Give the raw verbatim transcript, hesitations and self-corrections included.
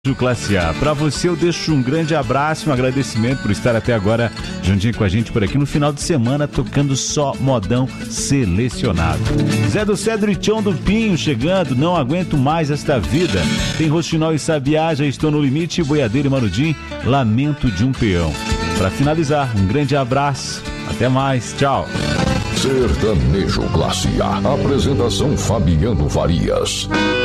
do Classe A. Para você eu deixo um grande abraço, um agradecimento por estar até agora juntinho com a gente por aqui no final de semana, tocando só modão selecionado. Zé do Cedro e Tião do Pinho chegando, não aguento mais esta vida. Tem Rochinol e Sabiá, já estou no limite, Boiadeiro e Manudim, lamento de um peão. Para finalizar, um grande abraço, até mais, tchau. Sertanejo Classe A. Apresentação Fabiano Farias.